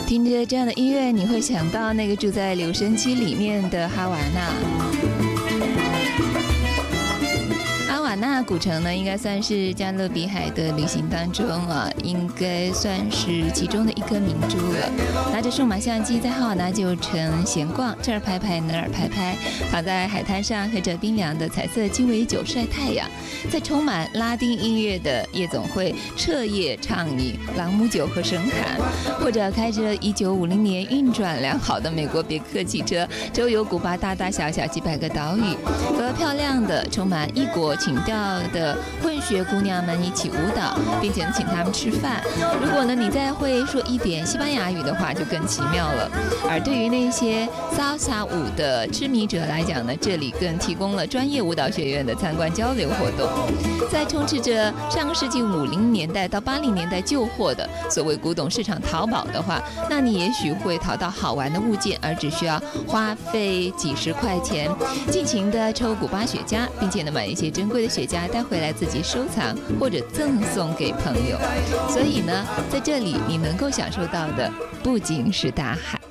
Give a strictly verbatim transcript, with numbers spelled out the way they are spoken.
听着这样的音乐，你会想到那个住在留声机里面的哈瓦那。哈瓦那古城呢，应该算是加勒比海的旅行当中啊，应该算是其中的一颗明珠了。拿着数码相机在哈瓦那旧城闲逛，这儿拍拍那儿拍拍，躺在海滩上喝着冰凉的彩色鸡尾酒晒太阳，在充满拉丁音乐的夜总会彻夜畅饮朗姆酒和神侃，或者开着一九五零年运转良好的美国别克汽车，周游古巴大大小小几百个岛屿，和漂亮的充满异国情调的混血姑娘们一起舞蹈，并且请他们吃饭。如果呢你再会说一点西班牙语的话，就更奇妙了。而对于那些salsa舞的痴迷者来讲呢，这里更提供了专业舞蹈学院的参观交流活动。在充斥着上个世纪五零年代到八零年代旧货的所谓古董市场淘宝的话，那你也许会淘到好玩的物件，而只需要花费几十块钱，尽情的抽古巴雪茄，并且呢买一些珍贵的雪茄带回来自己收藏或者赠送给朋友。所以呢，在这里你能够享受到的不仅是大海。